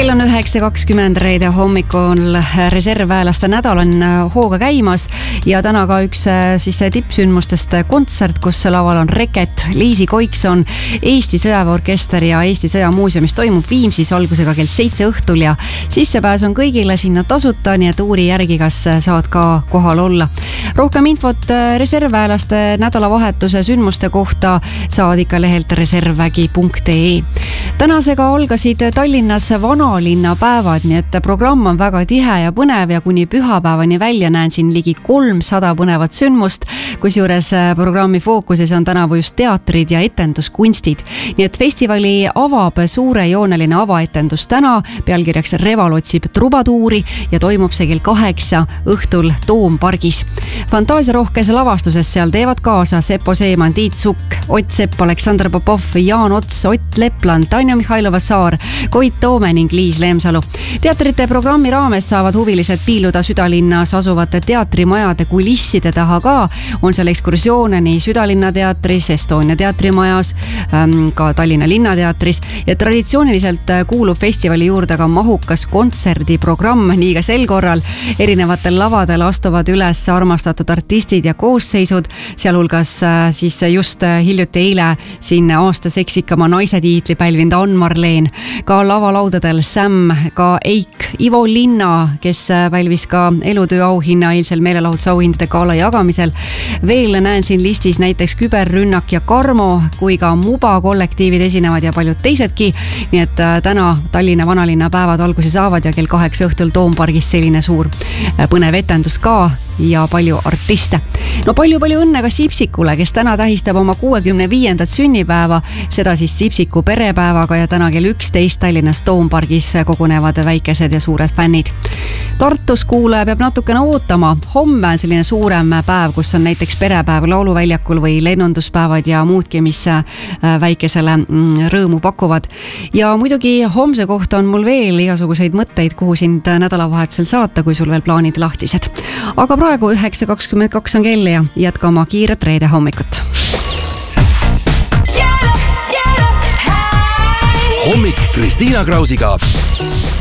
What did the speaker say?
Kell on 9.20 reede hommikul, reservväelaste nädal on hooga käimas ja täna ka üks siis tippsündmustest kontsert, kus laval on Reket, Liisi Koikson, Eesti Sõjaväeorkester ja Eesti Sõjamuuseumis toimub Viimsis algusega kell 7 õhtul ja sissepääs on kõigile sinna tasuta, nii et uuri järgi, kas saad ka kohal olla. Rohkem infot reservväelaste nädalavahetuse sündmuste kohta saad ikka lehelt reservvägi.ee. Tänasega algasid Tallinnas vanalinna päevad, nii et programm on väga tihe ja põnev ja kuni pühapäevani välja näen siin ligi 300 põnevat sündmust, kusjuures programmi fookuses on tänavu just teatrid ja etenduskunstid. Nii et festivali avab suurejooneline avaetendus täna, pealkirjaks Reval otsib trubaduuri ja toimub see kell 8 õhtul Toompargis. Fantaasiarohkes lavastuses seal teevad kaasa Seppo Seeman, Tiit Sukk, Ott Sepp, Aleksandr Popov, Jaan Ots, Ott Lepland, Tanja Mihhailova Saar, Koit Toome ning Liis Leemsalu. Teatrite programmi raames saavad huvilised piiluda südalinnas asuvate teatrimajade kulisside taha ka. On seal ekskursioone nii Südalinna teatris, Estonia teatrimajas, ka Tallinna linnateatris ja traditsiooniliselt kuulub festivali juurde ka mahukas kontserdiprogramm, nii ka sel korral. Erinevatel lavadel astuvad üles armastatud artistid ja koosseisud, sealhulgas siis just hiljuti eile siin aasta seksikama naise tiitli pälvinud Ann-Marleen, ka lavalaudadel Sam, ka Eik, Ivo Linna, kes pälvis ka elutöö auhinna eilsel meelelahutusauhindade gala jagamisel. Veel näen siin listis näiteks Küberrünnak ja Karmo, kui ka Muba kollektiivid esinevad ja paljud teisedki. Nii et täna Tallinna vanalinna päevad alguse saavad ja kell 8 õhtul Toompargis selline suur põnev etendus ka ja palju artiste. No palju õnne ka Sipsikule, kes täna tähistab oma 65. sünnipäeva, seda siis Sipsiku perepäevaga ja täna kell 11 Tallinnas Toompargis kogunevad väikesed ja suured fännid. Tartus kuulaja peab natukene ootama. Homme on selline suurem päev, kus on näiteks perepäev lauluväljakul või lennunduspäevad ja muudki, mis väikesele rõõmu pakuvad. Ja muidugi homse kohta on mul veel igasuguseid mõtteid, kuhu sind nädalavahetusel saata, kui sul veel plaanid lahtised. Aga praegu 9.22 on kell ja jätka oma kiiret reede hommikut. Hommik Kristiina Krausiga.